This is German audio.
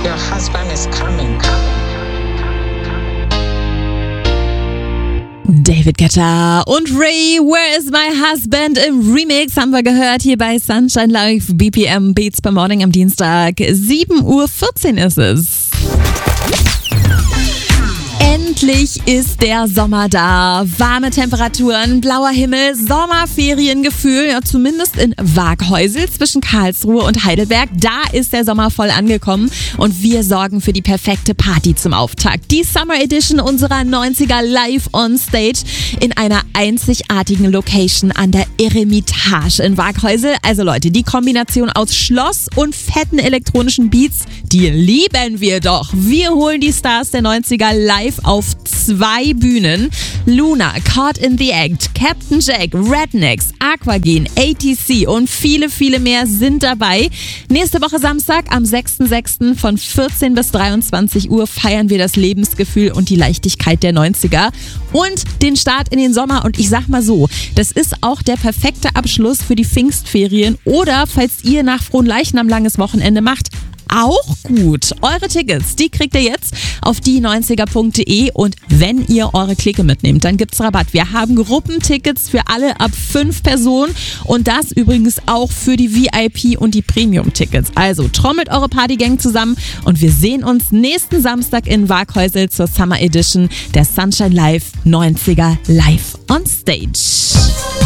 Your husband is coming. David Guetta und Ray, Where is my husband im Remix haben wir gehört hier bei Sunshine Live, BPM Beats per Morning am Dienstag. 7:14 Uhr ist es. Endlich ist der Sommer da. Warme Temperaturen, blauer Himmel, Sommerferiengefühl, ja, zumindest in Waaghäusel zwischen Karlsruhe und Heidelberg. Da ist der Sommer voll angekommen und wir sorgen für die perfekte Party zum Auftakt. Die Summer Edition unserer 90er live on stage in einer einzigartigen Location an der Eremitage in Waaghäusel. Also Leute, die Kombination aus Schloss und fetten elektronischen Beats, die lieben wir doch. Wir holen die Stars der 90er live auf 2 Bühnen. Luna, Caught in the Act, Captain Jack, Rednecks, Aquagen, ATC und viele, viele mehr sind dabei. Nächste Woche Samstag am 6.6. von 14 bis 23 Uhr feiern wir das Lebensgefühl und die Leichtigkeit der 90er und den Start in den Sommer. Und ich sag mal so, das ist auch der perfekte Abschluss für die Pfingstferien oder falls ihr nach Fronleichnam langes Wochenende macht, auch gut. Eure Tickets, die kriegt ihr jetzt auf die90er.de und wenn ihr eure Clique mitnehmt, dann gibt's Rabatt. Wir haben Gruppentickets für alle ab 5 Personen und das übrigens auch für die VIP und die Premium-Tickets. Also trommelt eure Partygang zusammen und wir sehen uns nächsten Samstag in Waaghäusel zur Summer Edition der Sunshine Live 90er Live on Stage.